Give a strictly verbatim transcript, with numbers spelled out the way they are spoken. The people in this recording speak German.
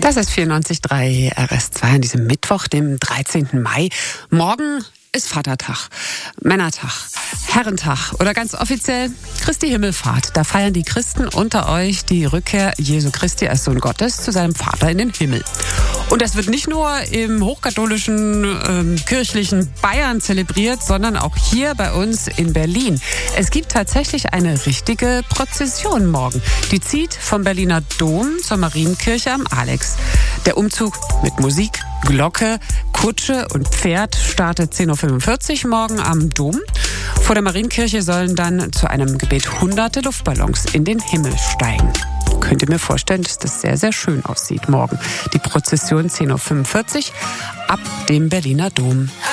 Das ist vierundneunzig Komma drei R S zwei an diesem Mittwoch, dem dreizehnten Mai. Morgen ist Vatertag, Männertag, Herrentag oder ganz offiziell Christi Himmelfahrt. Da feiern die Christen unter euch die Rückkehr Jesu Christi als Sohn Gottes zu seinem Vater in den Himmel. Und das wird nicht nur im hochkatholischen ähm, kirchlichen Bayern zelebriert, sondern auch hier bei uns in Berlin. Es gibt tatsächlich eine richtige Prozession morgen. Die zieht vom Berliner Dom zur Marienkirche am Alex. Der Umzug mit Musik, Glocke, Kutsche und Pferd startet zehn Uhr fünfundvierzig morgen am Dom. Vor der Marienkirche sollen dann zu einem Gebet hunderte Luftballons in den Himmel steigen. Könnt ihr mir vorstellen, dass das sehr, sehr schön aussieht morgen. Die Prozession zehn Uhr fünfundvierzig ab dem Berliner Dom.